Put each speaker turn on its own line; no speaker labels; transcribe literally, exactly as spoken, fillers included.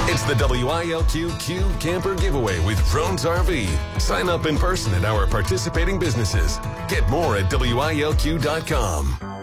It's the W I L Q Q Camper Giveaway with Drones R V. Sign up in person at our participating businesses. Get more at W I L Q dot com.